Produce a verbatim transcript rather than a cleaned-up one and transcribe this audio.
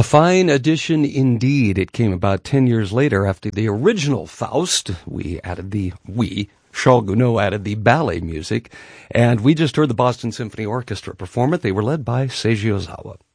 A fine addition indeed. It came about ten years later after the original Faust. We added the, we, Charles Gounod added the ballet music, and we just heard the Boston Symphony Orchestra perform it. They were led by Seiji Ozawa.